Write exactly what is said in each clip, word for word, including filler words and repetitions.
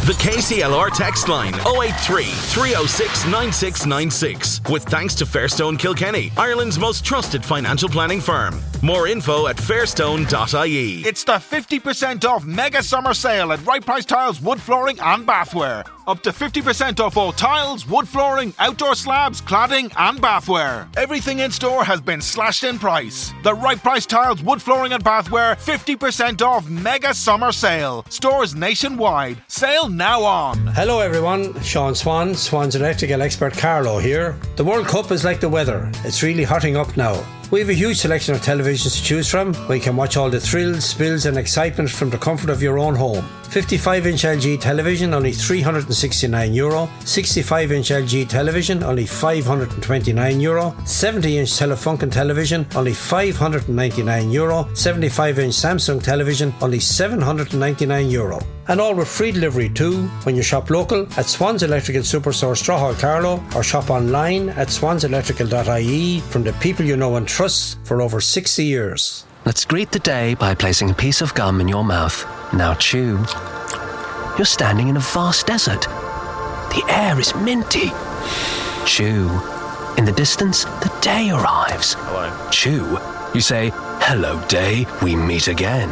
The K C L R text line oh eight three, three oh six, nine six nine six. With thanks to Fairstone Kilkenny, Ireland's most trusted financial planning firm. More info at fairstone dot I E. It's the fifty percent off mega summer sale at Right Price Tiles, wood flooring and bathware. Up to fifty percent off all tiles, wood flooring, outdoor slabs, cladding and bathware. Everything in store has been slashed in price. The Right Price Tiles, wood flooring and bathware fifty percent off mega summer sale. Stores nationwide. Sale now on. Hello everyone, Sean Swan, Swan's electrical expert Carlo here. The World Cup is like the weather. It's really hotting up now. We have a huge selection of televisions to choose from, where you can watch all the thrills, spills and excitement from the comfort of your own home. fifty-five inch L G television, only three hundred sixty-nine euro. sixty-five inch L G television, only five hundred twenty-nine euro. seventy inch Telefunken television, only five hundred ninety-nine euro. seventy-five inch Samsung television, only seven hundred ninety-nine euro. And all with free delivery too when you shop local at Swans Electrical Superstore Strawhall Carlow, or shop online at swans electrical dot I E from the people you know and trust for over sixty years. Let's greet the day by placing a piece of gum in your mouth. Now chew. You're standing in a vast desert. The air is minty. Chew. In the distance, the day arrives. Hello. Chew. You say, "Hello, day, we meet again."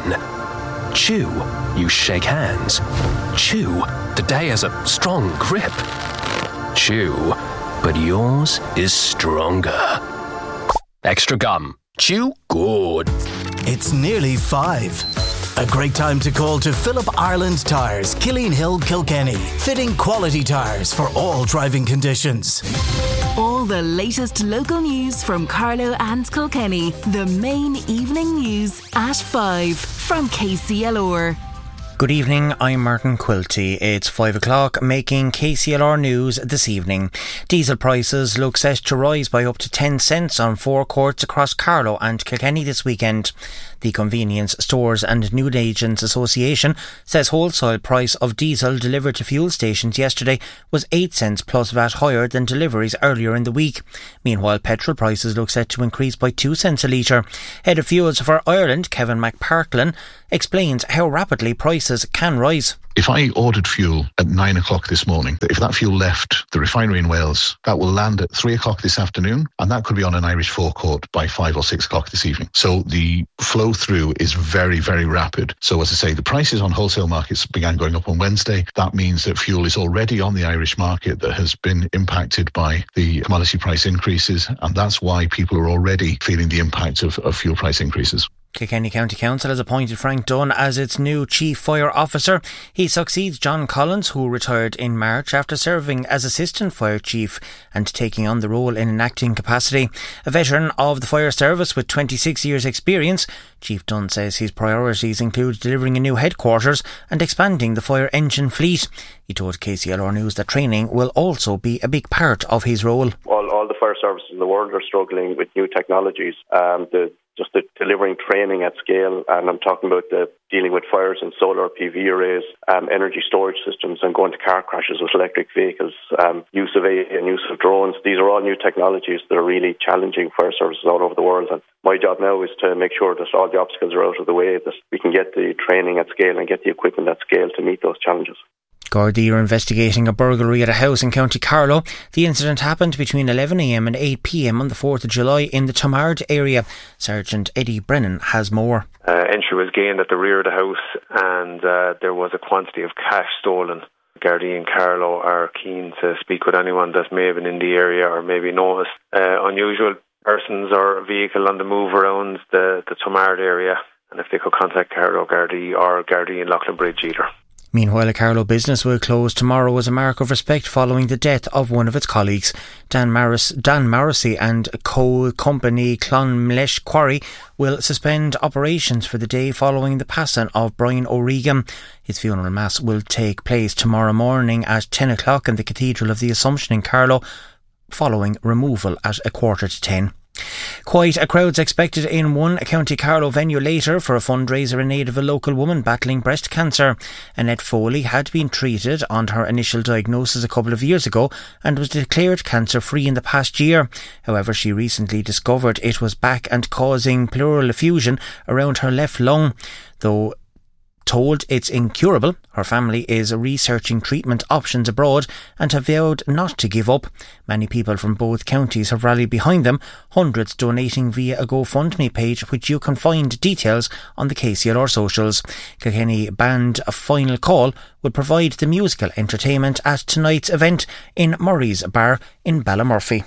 Chew. You shake hands. Chew. The day has a strong grip. Chew. But yours is stronger. Extra gum. Chew good. It's nearly five. A great time to call to Philip Ireland Tyres, Killeen Hill, Kilkenny. Fitting quality tyres for all driving conditions. All the latest local news from Carlow and Kilkenny. The main evening news at five from K C L R. Good evening, I'm Martin Quilty. It's five o'clock, making K C L R news this evening. Diesel prices look set to rise by up to ten cents on forecourts across Carlow and Kilkenny this weekend. The Convenience Stores and Nude Agents Association says wholesale price of diesel delivered to fuel stations yesterday was eight cents plus V A T higher than deliveries earlier in the week. Meanwhile, petrol prices look set to increase by two cents a litre. Head of Fuels for Ireland, Kevin McPartlin, explains how rapidly prices can rise. If I ordered fuel at nine o'clock this morning, if that fuel left the refinery in Wales, that will land at three o'clock this afternoon, and that could be on an Irish forecourt by five or six o'clock this evening. So the flow through is very, very rapid. So as I say, the prices on wholesale markets began going up on Wednesday. That means that fuel is already on the Irish market that has been impacted by the commodity price increases, and that's why people are already feeling the impact of, of fuel price increases. Kilkenny County Council has appointed Frank Dunn as its new Chief Fire Officer. He succeeds John Collins, who retired in March after serving as Assistant Fire Chief and taking on the role in an acting capacity. A veteran of the fire service with twenty-six years experience, Chief Dunn says his priorities include delivering a new headquarters and expanding the fire engine fleet. He told K C L R News that training will also be a big part of his role. All, all the fire services in the world are struggling with new technologies. Um, the Just the delivering training at scale, and I'm talking about the dealing with fires in solar P V arrays, um, energy storage systems, and going to car crashes with electric vehicles, um, use of A I and use of drones. These are all new technologies that are really challenging fire services all over the world. And my job now is to make sure that all the obstacles are out of the way, that we can get the training at scale and get the equipment at scale to meet those challenges. Gardaí are investigating a burglary at a house in County Carlow. The incident happened between eleven a m and eight p m on the fourth of July in the Tomard area. Sergeant Eddie Brennan has more. Uh, entry was gained at the rear of the house, and uh, there was a quantity of cash stolen. Gardaí in Carlow are keen to speak with anyone that may have been in the area or maybe noticed uh, unusual persons or vehicle on the move around the, the Tomard area, and if they could contact Carlow Gardaí or Gardaí in Loughlin Bridge either. Meanwhile, a Carlow business will close tomorrow as a mark of respect following the death of one of its colleagues. Dan, Maris, Dan Morrissey and co-company Clonmlesh Quarry will suspend operations for the day following the passing of Brian O'Regan. His funeral mass will take place tomorrow morning at ten o'clock in the Cathedral of the Assumption in Carlow, following removal at a quarter to ten. Quite a crowd's expected in one County Carlow venue later for a fundraiser in aid of a local woman battling breast cancer. Annette Foley had been treated on her initial diagnosis a couple of years ago and was declared cancer-free in the past year. However, she recently discovered it was back and causing pleural effusion around her left lung. Though told it's incurable. Her family is researching treatment options abroad and have vowed not to give up. Many people from both counties have rallied behind them, hundreds donating via a GoFundMe page, which you can find details on the K C L R socials. Kilkenny Band Final Call will provide the musical entertainment at tonight's event in Murray's Bar in Ballymurphy.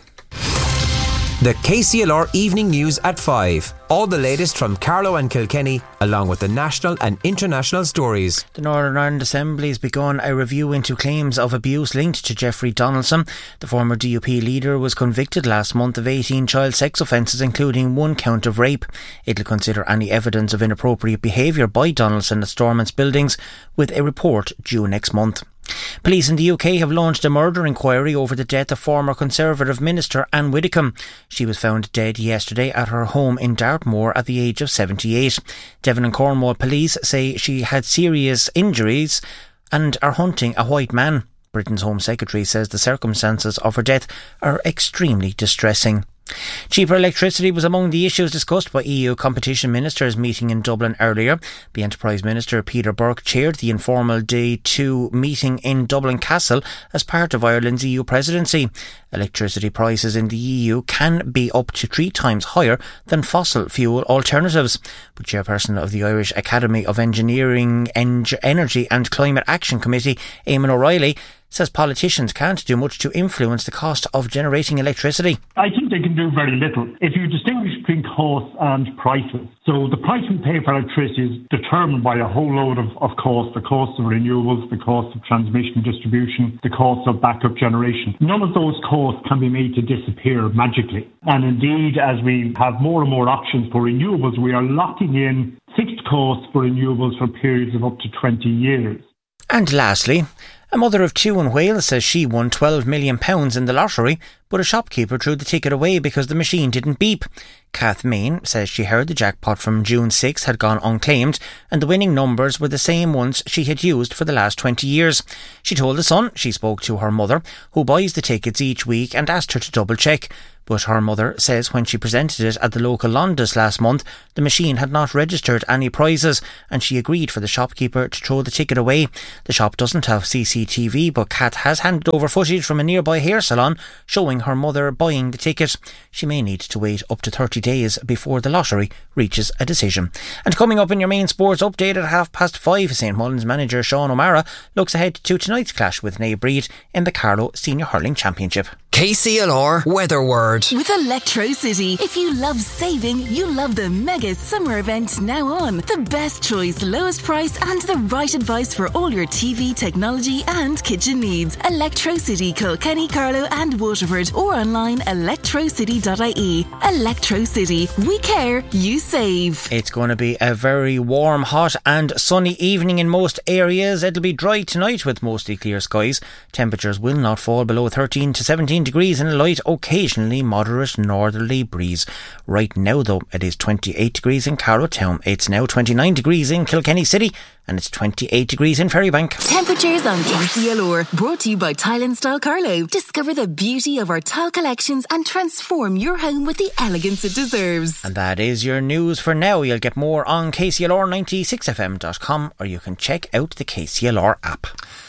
The K C L R Evening News at five. All the latest from Carlow and Kilkenny, along with the national and international stories. The Northern Ireland Assembly has begun a review into claims of abuse linked to Jeffrey Donaldson. The former D U P leader was convicted last month of eighteen child sex offences, including one count of rape. It will consider any evidence of inappropriate behaviour by Donaldson at Stormont's buildings, with a report due next month. Police in the U K have launched a murder inquiry over the death of former Conservative Minister Anne Widdecombe. She was found dead yesterday at her home in Dartmoor at the age of seventy-eight. Devon and Cornwall police say she had serious injuries and are hunting a white man. Britain's Home Secretary says the circumstances of her death are extremely distressing. Cheaper electricity was among the issues discussed by E U competition ministers meeting in Dublin earlier. The Enterprise Minister Peter Burke chaired the informal Day two meeting in Dublin Castle as part of Ireland's E U presidency. Electricity prices in the E U can be up to three times higher than fossil fuel alternatives. But Chairperson of the Irish Academy of Engineering, Energy and Climate Action Committee, Eamon O'Reilly, says politicians can't do much to influence the cost of generating electricity. I think they can do very little. If you distinguish between costs and prices, so the price we pay for electricity is determined by a whole load of, of costs, the cost of renewables, the cost of transmission and distribution, the cost of backup generation. None of those costs can be made to disappear magically. And indeed, as we have more and more options for renewables, we are locking in fixed costs for renewables for periods of up to twenty years. And lastly, a mother of two in Wales says she won twelve million pounds in the lottery, but a shopkeeper threw the ticket away because the machine didn't beep. Kath Main says she heard the jackpot from June sixth had gone unclaimed and the winning numbers were the same ones she had used for the last twenty years. She told The Sun she spoke to her mother, who buys the tickets each week, and asked her to double check. But her mother says when she presented it at the local Londis last month, the machine had not registered any prizes, and she agreed for the shopkeeper to throw the ticket away. The shop doesn't have C C T V, but Kat has handed over footage from a nearby hair salon showing her mother buying the ticket. She may need to wait up to thirty days before the lottery reaches a decision. And coming up in your main sports update at half past five, Saint Mullins manager Sean O'Mara looks ahead to tonight's clash with Naomh Bríd in the Carlow Senior Hurling Championship. K C L R Weather Word. With Electrocity. If you love saving, you love the mega summer event now on. The best choice, lowest price and the right advice for all your T V, technology and kitchen needs. Electrocity, Kilkenny, Carlow and Waterford, or online electrocity dot I E. Electrocity. We care, you save. It's going to be a very warm, hot and sunny evening in most areas. It'll be dry tonight with mostly clear skies. Temperatures will not fall below thirteen to seventeen degrees and a light, occasionally moderate northerly breeze. Right now though, it is twenty-eight degrees in Carlow Town. It's now twenty-nine degrees in Kilkenny City and it's twenty-eight degrees in Ferrybank. Temperatures on K C L R, brought to you by Tile and Style Carlow. Discover the beauty of our tile collections and transform your home with the elegance it deserves. And that is your news for now. You'll get more on K C L R ninety-six F M dot com, or you can check out the K C L R app.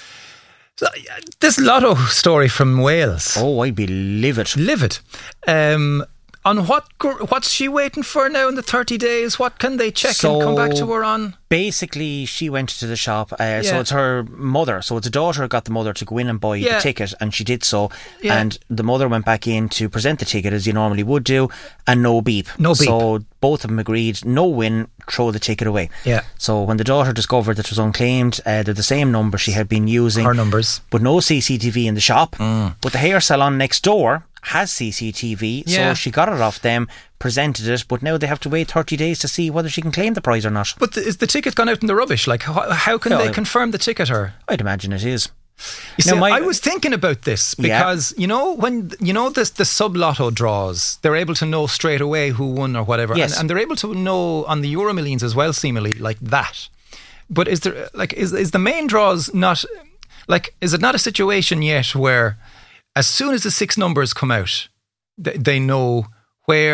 So, this lotto story from Wales. Oh, I'd be livid. Livid. Um, on what? What's she waiting for now in the thirty days? What can they check so, and come back to her on? Basically, she went to the shop. Uh, yeah. So it's her mother. So it's a daughter got the mother to go in and buy yeah. the ticket, and she did so. Yeah. And the mother went back in to present the ticket as you normally would do, and no beep. No beep. So both of them agreed, no win, throw the ticket away. Yeah. So when the daughter discovered that it was unclaimed, uh, they're the same number she had been using. Her numbers. But no C C T V in the shop. Mm. But the hair salon next door has C C T V, yeah. so she got it off them, presented it, but now they have to wait thirty days to see whether she can claim the prize or not. But the, is the ticket gone out in the rubbish? Like, how, how can no, they I, confirm the ticket? Or I'd imagine it is. You now see, my, I was thinking about this because yeah. you know when you know this the sub lotto draws, they're able to know straight away who won or whatever, yes. and, and they're able to know on the Euro Millions as well, seemingly like that. But is there like is is the main draws not like is it not a situation yet where as soon as the six numbers come out, they, they know where,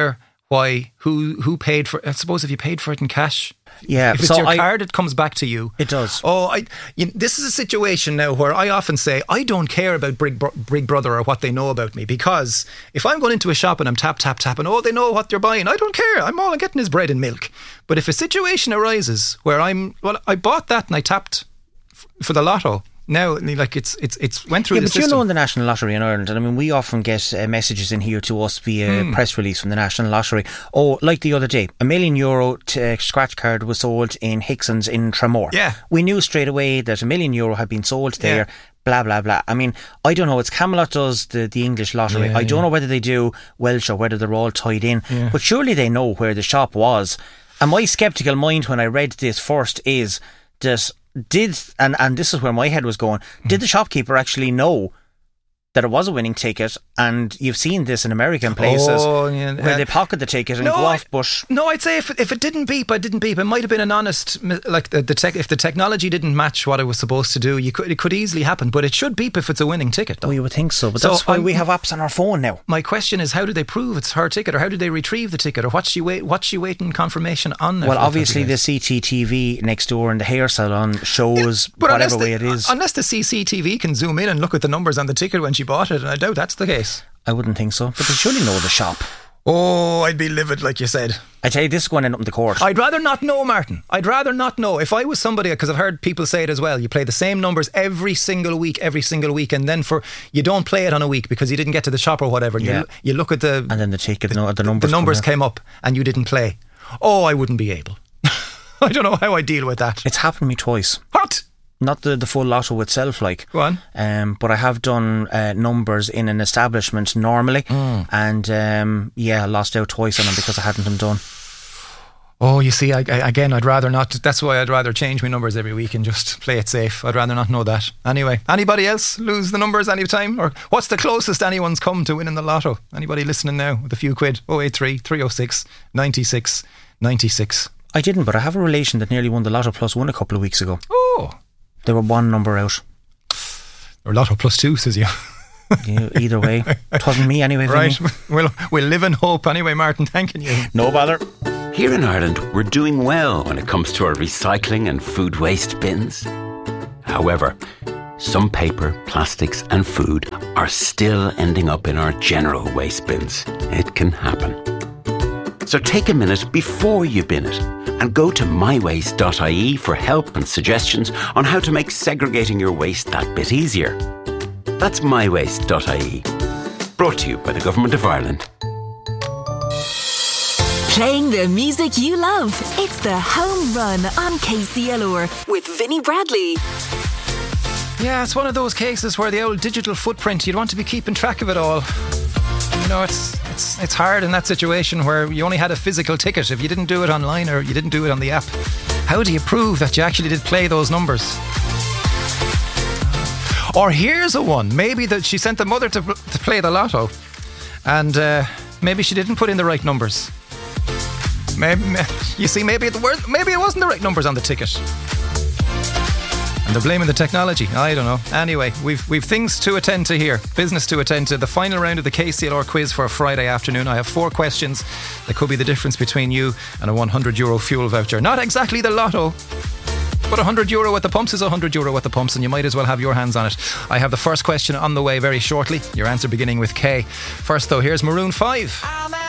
why who who paid for. I suppose if you paid for it in cash. Yeah, if it's so your I, card, it comes back to you. It does. Oh, I. You, this is a situation now where I often say I don't care about Big, Bro- Big Brother or what they know about me, because if I'm going into a shop and I'm tap tap tapping, oh, they know what they're buying. I don't care. I'm all I'm getting is bread and milk. But if a situation arises where I'm, well, I bought that and I tapped f- for the lotto. Now, like it's it's it's went through yeah, the but system. you know, in the National Lottery in Ireland, and I mean, we often get uh, messages in here to us via Hmm. press release from the National Lottery. Oh, like the other day, a million euro t- uh, scratch card was sold in Hickson's in Tramore. Yeah. We knew straight away that a million euro had been sold there. Yeah. Blah blah blah. I mean, I don't know. It's Camelot does the, the English lottery. Yeah, I don't yeah. know whether they do Welsh or whether they're all tied in. Yeah. But surely they know where the shop was. And my sceptical mind when I read this first is that did and and this is where my head was going. Did the shopkeeper actually know that it was a winning ticket? And you've seen this in American places Oh, yeah, where uh, they pocket the ticket and no, go I- off. But No, I'd say if if it didn't beep, I didn't beep. It might have been an honest, mi- like the, the tech. If the technology didn't match what it was supposed to do, you could it could easily happen. But it should beep if it's a winning ticket, though. oh, you would think so. But So that's why I'm- we have apps on our phone now. My question is, how do they prove it's her ticket, or how do they retrieve the ticket, or what's she wait? What's she waiting confirmation on? Now Well, for the obviously thirty the days? C C T V next door in the hair salon shows But whatever unless way the, it is. unless the C C T V can zoom in and look at the numbers on the ticket when she bought it, and I doubt that's the case. I wouldn't think so. But they surely know the shop. Oh, I'd be livid, like you said. I tell you, this is going to end up in the court. I'd rather not know, Martin. I'd rather not know. If I was somebody, because I've heard people say it as well, you play the same numbers every single week, every single week, and then for you don't play it on a week because you didn't get to the shop or whatever. And Yeah. you, you look at the and then the ticket, no, the numbers, the numbers come came up and you didn't play. Oh, I wouldn't be able. I don't know how I deal with that. It's happened to me twice. What? Not the, the full lotto itself, like. Go on. Um, but I have done uh, numbers in an establishment normally, Mm. and um, yeah, I lost out twice on them because I hadn't them done. Oh, you see, I, I, again, I'd rather not. That's why I'd rather change my numbers every week and just play it safe. I'd rather not know that. Anyway, anybody else lose the numbers any time? Or what's the closest anyone's come to winning the lotto? Anybody listening now with a few quid? oh eight three, three oh six, ninety-six ninety-six. I didn't, but I have a relation that nearly won the Lotto Plus One a couple of weeks ago. Oh. They were one number out. Or Lotto Plus Two, says you. Yeah, either way. It wasn't me anyway, Right. Vinny. We'll, we'll live in hope. Anyway, Martin, thanking you. No bother. Here in Ireland, we're doing well when it comes to our recycling and food waste bins. However, some paper, plastics and food are still ending up in our general waste bins. It can happen. So take a minute before you bin it and go to my waste dot I E for help and suggestions on how to make segregating your waste that bit easier. That's my waste dot I E. Brought to you by the Government of Ireland. Playing the music you love. It's the Home Run on K C L R with Vinnie Bradley. Yeah, it's one of those cases where the old digital footprint, you'd want to be keeping track of it all. You know, it's it's it's hard in that situation where you only had a physical ticket. If you didn't do it online or you didn't do it on the app, how do you prove that you actually did play those numbers? Or here's a one. Maybe that she sent the mother to, to play the lotto, and uh, maybe she didn't put in the right numbers. Maybe, you see, maybe it, were, maybe it wasn't the right numbers on the ticket. And they're blaming the technology. I don't know. Anyway, we've we've things to attend to here. Business to attend to. The final round of the K C L R quiz for a Friday afternoon. I have four questions that could be the difference between you and a one hundred euro fuel voucher. Not exactly the lotto, but one hundred euro at the pumps is one hundred euro at the pumps, and you might as well have your hands on it. I have the first question on the way very shortly. Your answer beginning with K. First, though, here's Maroon five.